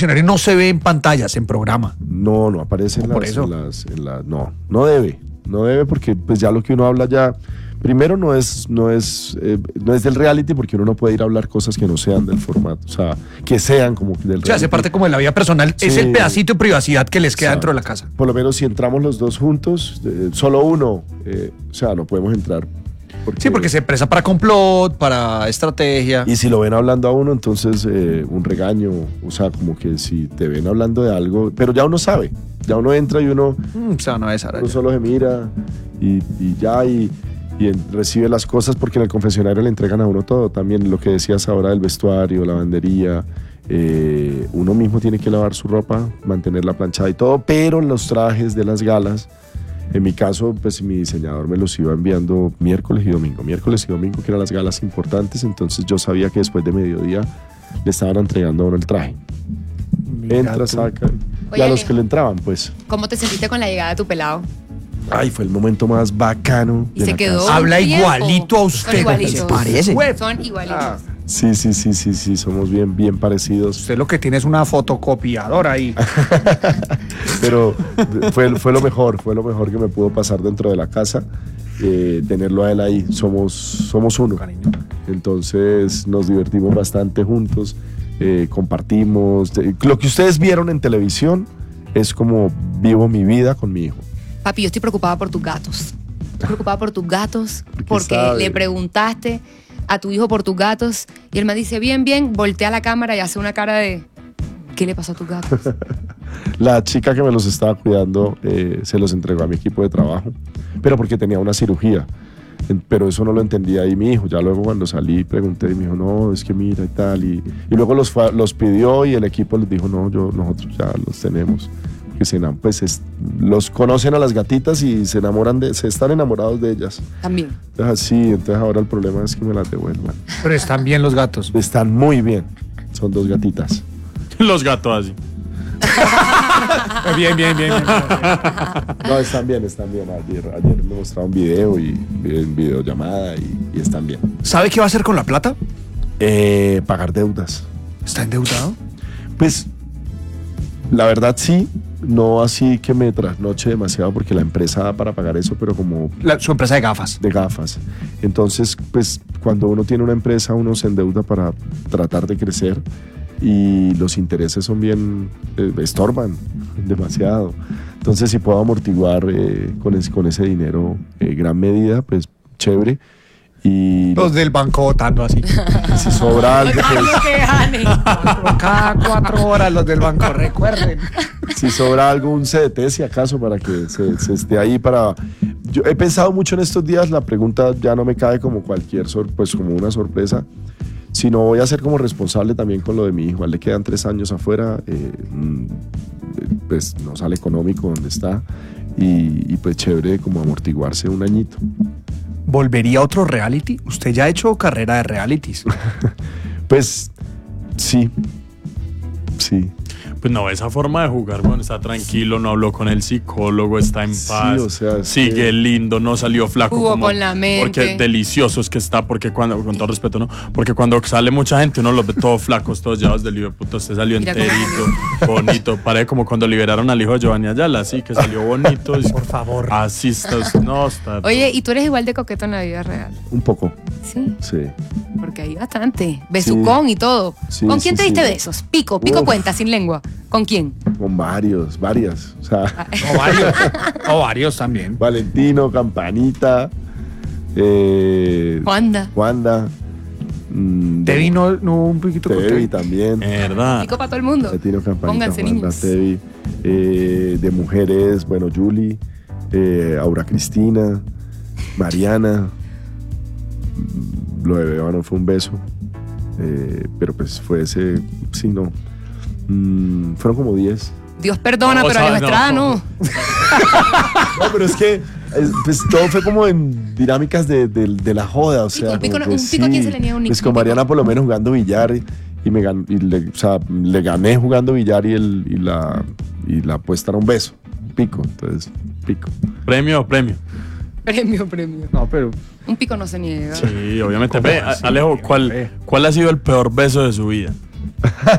confesionario no se ve en pantallas, en programa. No aparece por eso. No debe porque pues ya lo que uno habla ya, primero no es del reality, porque uno no puede ir a hablar cosas que no sean del formato, o sea, que sean como del reality. O sea, hace parte como de la vida personal, sí, es el pedacito de privacidad que les queda dentro de la casa. Por lo menos si entramos los dos juntos, solo uno, o sea, no podemos entrar. Porque se presta para complot, para estrategia. Y si lo ven hablando a uno, entonces un regaño, o sea, como que si te ven hablando de algo, pero ya uno sabe, ya uno entra y uno solo se mira y recibe las cosas, porque en el confesionario le entregan a uno todo, también lo que decías ahora del vestuario, lavandería, uno mismo tiene que lavar su ropa, mantenerla planchada y todo, pero los trajes de las galas, en mi caso, pues mi diseñador me los iba enviando miércoles y domingo, que eran las galas importantes, entonces yo sabía que después de mediodía le estaban entregando a uno el traje. Entra, saca, y a los que le entraban, pues. ¿Cómo te sentiste con la llegada de tu pelado? Ay, fue el momento más bacano. Y se quedó. Habla igualito a usted. Son igualitos. ¿Se parece? Son igualitos. Sí, somos bien parecidos. Usted lo que tiene es una fotocopiadora ahí. Pero fue lo mejor que me pudo pasar dentro de la casa, tenerlo a él ahí. Somos uno. Cariño. Entonces nos divertimos bastante juntos, compartimos. Lo que ustedes vieron en televisión es como vivo mi vida con mi hijo. Papi, yo estoy preocupada por tus gatos. Porque le preguntaste a tu hijo por tus gatos y él me dice, bien, voltea la cámara y hace una cara de ¿qué le pasó a tus gatos? La chica que me los estaba cuidando se los entregó a mi equipo de trabajo, pero porque tenía una cirugía, pero eso no lo entendía ahí mi hijo. Ya luego cuando salí pregunté y me dijo, no, es que mira y tal, y luego los pidió y el equipo les dijo, no, nosotros ya los tenemos. Pues los conocen a las gatitas y se están enamorados de ellas. También. Entonces ahora el problema es que me las devuelvan. Pero están bien los gatos. Están muy bien. Son 2 gatitas. Los gatos así. Bien. No, están bien. Ayer me mostraron un video y videollamada y están bien. ¿Sabe qué va a hacer con la plata? Pagar deudas. ¿Está endeudado? Pues la verdad sí. No así que me trasnoche demasiado, porque la empresa da para pagar eso, pero como... Su empresa de gafas. De gafas. Entonces, pues, cuando uno tiene una empresa, uno se endeuda para tratar de crecer y los intereses son bien... estorban demasiado. Entonces, si puedo amortiguar con ese dinero gran medida, pues, chévere. Y los del banco votando así. Si sobra algo, pues, cada 4 horas los del banco, recuerden. Si sobra algo, un CDT, si acaso, para que se esté ahí para... Yo he pensado mucho en estos días, la pregunta ya no me cae como pues como una sorpresa, sino voy a ser como responsable también con lo de mi hijo. A él le quedan 3 años afuera, pues no sale económico donde está, y pues chévere como amortiguarse un añito. ¿Volvería a otro reality? ¿Usted ya ha hecho carrera de realities? Pues sí. Pues no, esa forma de jugar, bueno, está tranquilo, no habló con el psicólogo, está en paz, o sea, sigue lindo, no salió flaco. Jugó con la mente. Porque delicioso es que está, porque cuando, con todo respeto, ¿no? Porque cuando sale mucha gente uno los ve todos flacos, todos llevados del libro, puto, usted salió Mira enterito, bonito. Parece como cuando liberaron al hijo de Giovanni Ayala, así que salió bonito. Por favor. Así está, no está. Oye, ¿y tú eres igual de coqueto en la vida real? Un poco. Sí. Sí. Porque hay bastante. Besucón y todo. Sí, ¿Con quién te diste sí. besos? Pico cuenta, sin lengua. ¿Con quién? Con varias. O sea, O varios también. Valentino, Campanita, Wanda. Tevi no un poquito con Tevi también. ¿Verdad? Pico para todo el mundo. Valentino, Campanita, Pónganse, Wanda, niños. Tevi. De mujeres, bueno, Julie, Aura Cristina, Mariana. Lo de Beba no fue un beso, pero pues fue ese, sí, no. Fueron como 10. Dios perdona, No, pero o sea, a la Estrada no. No, pero es que pues todo fue como en dinámicas de la joda, o sea. Un pico, como que ¿a quién se le niega un Pues pico? con Mariana por lo menos jugando billar le gané jugando billar y la apuesta era un beso, un pico, entonces, pico. Premio. Premio. No, pero... Un pico no se niega. Sí, obviamente. ¿Cómo Ve, así? Alejo, ¿cuál ha sido el peor beso de su vida?